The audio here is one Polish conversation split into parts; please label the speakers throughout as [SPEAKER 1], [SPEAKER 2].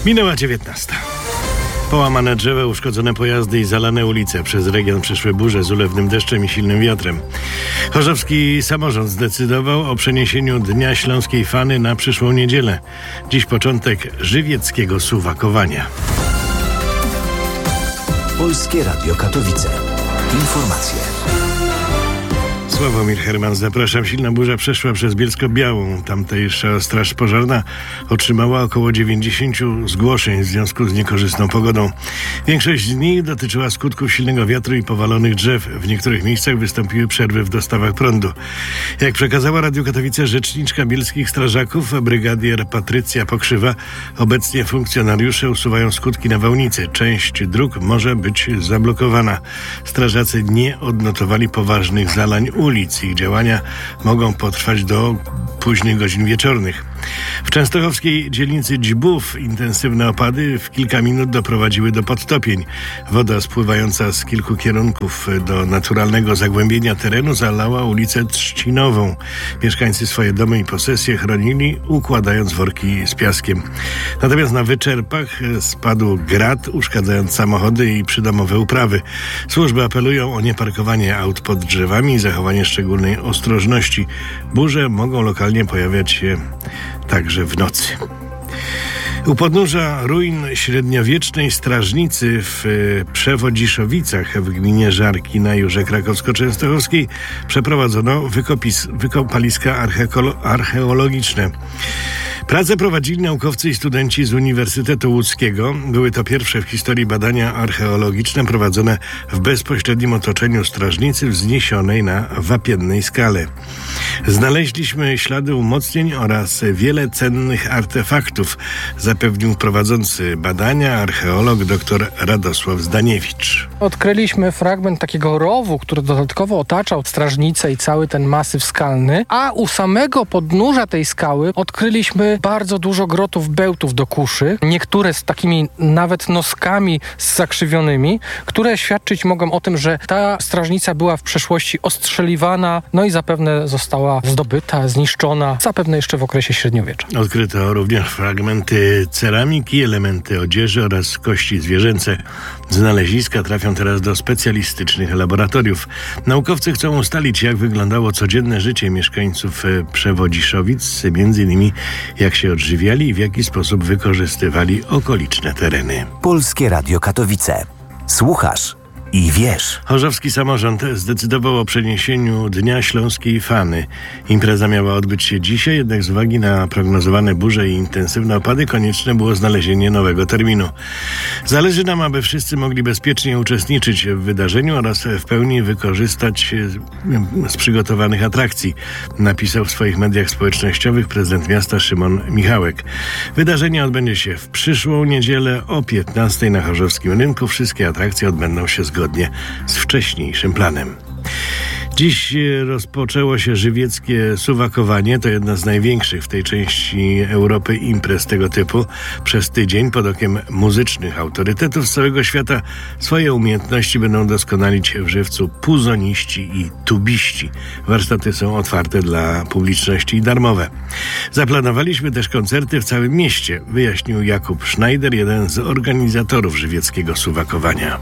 [SPEAKER 1] Minęła 19. Połamane drzewa, uszkodzone pojazdy i zalane ulice. Przez region przeszły burze z ulewnym deszczem i silnym wiatrem. Chorzowski samorząd zdecydował o przeniesieniu Dnia Śląskiej Fany na przyszłą niedzielę. Dziś początek żywieckiego suwakowania.
[SPEAKER 2] Polskie Radio Katowice. Informacje.
[SPEAKER 1] Sławomir Herman, zapraszam. Silna burza przeszła przez Bielsko-Białą. Tamtejsza straż pożarna otrzymała około 90 zgłoszeń w związku z niekorzystną pogodą. Większość z nich dotyczyła skutków silnego wiatru i powalonych drzew. W niektórych miejscach wystąpiły przerwy w dostawach prądu. Jak przekazała Radio Katowice rzeczniczka bielskich strażaków, brygadier Patrycja Pokrzywa, obecnie funkcjonariusze usuwają skutki nawałnicy. Część dróg może być zablokowana. Strażacy nie odnotowali poważnych zalań ulic. Ich działania mogą potrwać do późnych godzin wieczornych. W częstochowskiej dzielnicy Dźbów intensywne opady w kilka minut doprowadziły do podtopień. Woda spływająca z kilku kierunków do naturalnego zagłębienia terenu zalała ulicę Trzcinową. Mieszkańcy swoje domy i posesje chronili, układając worki z piaskiem. Natomiast na wyczerpach spadł grat, uszkadzając samochody i przydomowe uprawy. Służby apelują o nieparkowanie aut pod drzewami i zachowanie szczególnej ostrożności. Burze mogą lokalnie pojawiać się także w nocy. U podnóża ruin średniowiecznej strażnicy w Przewodziszowicach w gminie Żarki na Jurze Krakowsko-Częstochowskiej przeprowadzono wykopaliska archeologiczne. Pracę prowadzili naukowcy i studenci z Uniwersytetu Łódzkiego. Były to pierwsze w historii badania archeologiczne prowadzone w bezpośrednim otoczeniu strażnicy wzniesionej na wapiennej skale. Znaleźliśmy ślady umocnień oraz wiele cennych artefaktów, zapewnił prowadzący badania archeolog dr Radosław Zdaniewicz.
[SPEAKER 3] Odkryliśmy fragment takiego rowu, który dodatkowo otaczał strażnicę i cały ten masyw skalny, a u samego podnóża tej skały odkryliśmy bardzo dużo grotów bełtów do kuszy, niektóre z takimi nawet noskami zakrzywionymi, które świadczyć mogą o tym, że ta strażnica była w przeszłości ostrzeliwana, no i zapewne została zdobyta, zniszczona, zapewne jeszcze w okresie średniowiecza.
[SPEAKER 1] Odkryto również fragmenty ceramiki, elementy odzieży oraz kości zwierzęce. Znaleziska trafią teraz do specjalistycznych laboratoriów. Naukowcy chcą ustalić, jak wyglądało codzienne życie mieszkańców Przewodziszowic, m.in. jak się odżywiali i w jaki sposób wykorzystywali okoliczne tereny.
[SPEAKER 2] Polskie Radio Katowice. Słuchasz i wiesz.
[SPEAKER 1] Chorzowski samorząd zdecydował o przeniesieniu Dnia Śląskiej Fany. Impreza miała odbyć się dzisiaj, jednak z uwagi na prognozowane burze i intensywne opady konieczne było znalezienie nowego terminu. Zależy nam, aby wszyscy mogli bezpiecznie uczestniczyć w wydarzeniu oraz w pełni wykorzystać z przygotowanych atrakcji, napisał w swoich mediach społecznościowych prezydent miasta Szymon Michałek. Wydarzenie odbędzie się w przyszłą niedzielę o 15 na Chorzowskim Rynku. Wszystkie atrakcje odbędą się zgodnie z wcześniejszym planem. Dziś rozpoczęło się żywieckie suwakowanie. To jedna z największych w tej części Europy imprez tego typu. Przez tydzień pod okiem muzycznych autorytetów z całego świata swoje umiejętności będą doskonalić w żywcu puzoniści i tubiści. Warsztaty są otwarte dla publiczności i darmowe. Zaplanowaliśmy też koncerty w całym mieście, wyjaśnił Jakub Schneider, jeden z organizatorów żywieckiego suwakowania.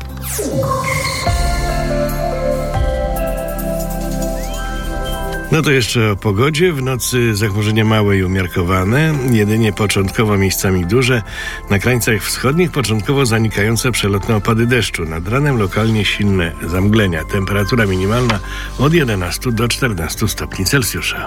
[SPEAKER 1] No to jeszcze o pogodzie. W nocy zachmurzenia małe i umiarkowane, jedynie początkowo miejscami duże. Na krańcach wschodnich początkowo zanikające przelotne opady deszczu. Nad ranem lokalnie silne zamglenia. Temperatura minimalna od 11 do 14 stopni Celsjusza.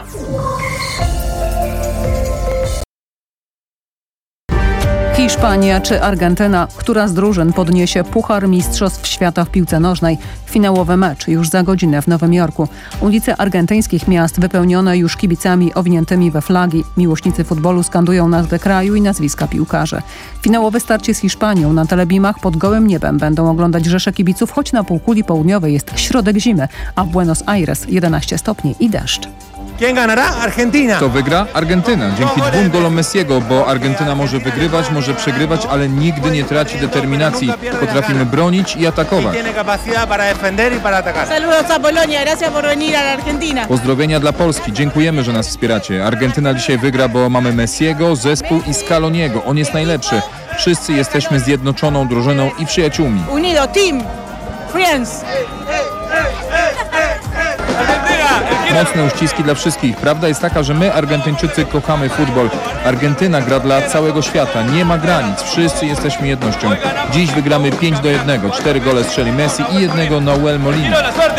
[SPEAKER 4] Hiszpania czy Argentyna? Która z drużyn podniesie Puchar Mistrzostw Świata w piłce nożnej? Finałowy mecz już za godzinę w Nowym Jorku. Ulice argentyńskich miast wypełnione już kibicami owiniętymi we flagi. Miłośnicy futbolu skandują nazwy kraju i nazwiska piłkarzy. Finałowe starcie z Hiszpanią na telebimach pod gołym niebem będą oglądać rzesze kibiców, choć na półkuli południowej jest środek zimy, a w Buenos Aires 11 stopni i deszcz.
[SPEAKER 5] Kto wygra? Argentyna. Dzięki 2 golom Messiego, bo Argentyna może wygrywać, może przegrywać, ale nigdy nie traci determinacji. Potrafimy bronić i atakować. Pozdrowienia dla Polski. Dziękujemy, że nas wspieracie. Argentyna dzisiaj wygra, bo mamy Messiego, zespół i Scaloniego. On jest najlepszy. Wszyscy jesteśmy zjednoczoną drużyną i przyjaciółmi.
[SPEAKER 6] Unido, team, friends.
[SPEAKER 5] Mocne uściski dla wszystkich. Prawda jest taka, że my, Argentyńczycy, kochamy futbol. Argentyna gra dla całego świata. Nie ma granic. Wszyscy jesteśmy jednością. Dziś wygramy 5-1. 4 gole strzeli Messi i 1 Nahuel Molina.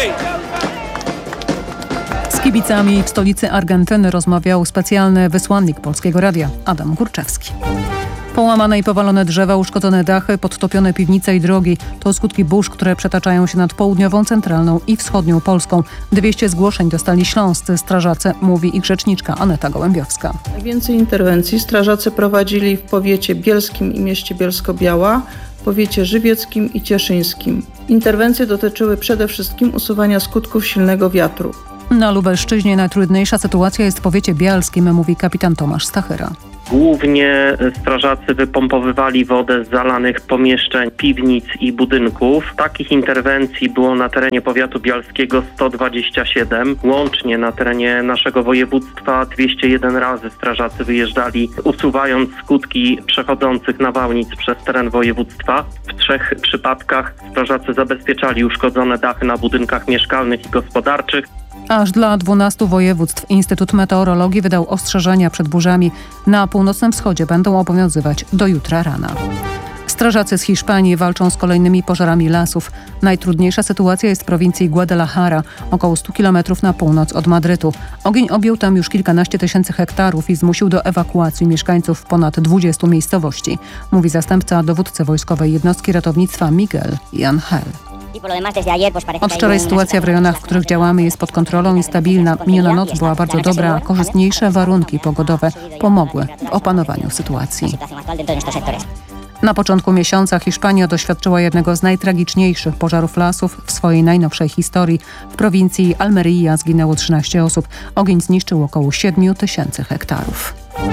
[SPEAKER 4] Z kibicami w stolicy Argentyny rozmawiał specjalny wysłannik Polskiego Radia Adam Górczewski. Połamane i powalone drzewa, uszkodzone dachy, podtopione piwnice i drogi to skutki burz, które przetaczają się nad południową, centralną i wschodnią Polską. 200 zgłoszeń dostali śląscy strażacy, mówi ich rzeczniczka Aneta Gołębiowska.
[SPEAKER 7] Najwięcej interwencji strażacy prowadzili w powiecie bielskim i mieście Bielsko-Biała, powiecie żywieckim i cieszyńskim. Interwencje dotyczyły przede wszystkim usuwania skutków silnego wiatru.
[SPEAKER 4] Na Lubelszczyźnie najtrudniejsza sytuacja jest w powiecie bialskim, mówi kapitan Tomasz Stachyra.
[SPEAKER 8] Głównie strażacy wypompowywali wodę z zalanych pomieszczeń, piwnic i budynków. Takich interwencji było na terenie powiatu bialskiego 127. Łącznie na terenie naszego województwa 201 razy strażacy wyjeżdżali, usuwając skutki przechodzących nawałnic przez teren województwa. W 3 przypadkach strażacy zabezpieczali uszkodzone dachy na budynkach mieszkalnych i gospodarczych.
[SPEAKER 4] Aż dla 12 województw Instytut Meteorologii wydał ostrzeżenia przed burzami. Na północnym wschodzie będą obowiązywać do jutra rana. Strażacy z Hiszpanii walczą z kolejnymi pożarami lasów. Najtrudniejsza sytuacja jest w prowincji Guadalajara, około 100 km na północ od Madrytu. Ogień objął tam już kilkanaście tysięcy hektarów i zmusił do ewakuacji mieszkańców ponad 20 miejscowości, mówi zastępca dowódcy wojskowej jednostki ratownictwa Miguel Angel. Od wczoraj sytuacja w rejonach, w których działamy, jest pod kontrolą i stabilna. Miniona noc była bardzo dobra, a korzystniejsze warunki pogodowe pomogły w opanowaniu sytuacji. Na początku miesiąca Hiszpania doświadczyła jednego z najtragiczniejszych pożarów lasów w swojej najnowszej historii. W prowincji Almería zginęło 13 osób. Ogień zniszczył około 7 tysięcy hektarów.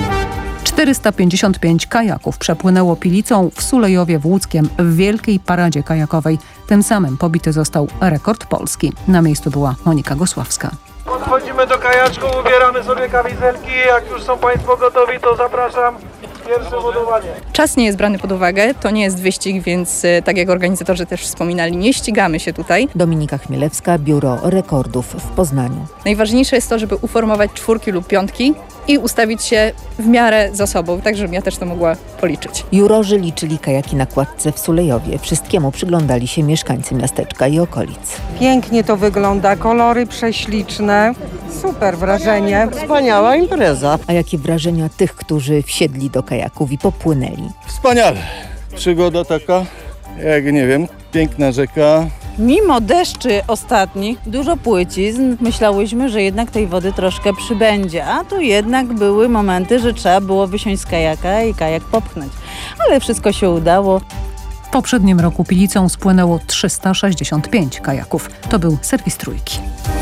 [SPEAKER 4] 455 kajaków przepłynęło Pilicą w Sulejowie w Łódzkiem w wielkiej paradzie kajakowej. Tym samym pobity został rekord Polski. Na miejscu była Monika Gosławska.
[SPEAKER 9] Podchodzimy do kajaczku, ubieramy sobie kamizelki. Jak już są Państwo gotowi, to zapraszam. Pierwsze ładowanie.
[SPEAKER 10] Czas nie jest brany pod uwagę, to nie jest wyścig, więc tak jak organizatorzy też wspominali, nie ścigamy się tutaj.
[SPEAKER 11] Dominika Chmielewska, Biuro Rekordów w Poznaniu.
[SPEAKER 10] Najważniejsze jest to, żeby uformować 4 lub 5 i ustawić się w miarę za sobą, tak żebym ja też to mogła policzyć.
[SPEAKER 11] Jurorzy liczyli kajaki na kładce w Sulejowie. Wszystkiemu przyglądali się mieszkańcy miasteczka i okolic.
[SPEAKER 12] Pięknie to wygląda, kolory prześliczne, super wrażenie.
[SPEAKER 13] Wspaniała impreza.
[SPEAKER 11] A jakie wrażenia tych, którzy wsiedli do kajaków i popłynęli?
[SPEAKER 14] Wspaniale. Przygoda taka, jak nie wiem, piękna rzeka.
[SPEAKER 15] Mimo deszczy ostatnich, dużo płycizn, myślałyśmy, że jednak tej wody troszkę przybędzie, a tu jednak były momenty, że trzeba było wysiąść z kajaka i kajak popchnąć. Ale wszystko się udało.
[SPEAKER 4] W poprzednim roku Pilicą spłynęło 365 kajaków. To był serwis Trójki.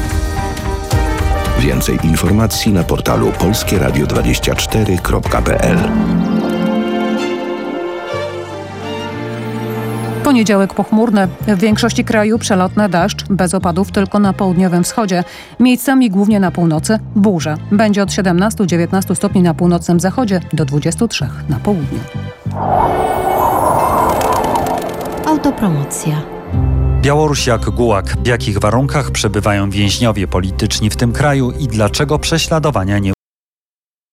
[SPEAKER 16] Więcej informacji na portalu polskieradio24.pl.
[SPEAKER 4] Poniedziałek pochmurny. W większości kraju przelotny deszcz, bez opadów tylko na południowym wschodzie. Miejscami głównie na północy burze. Będzie od 17-19 stopni na północnym zachodzie do 23 na południu.
[SPEAKER 17] Autopromocja.
[SPEAKER 18] Białoruś jak gułag. W jakich warunkach przebywają więźniowie polityczni w tym kraju i dlaczego prześladowania nie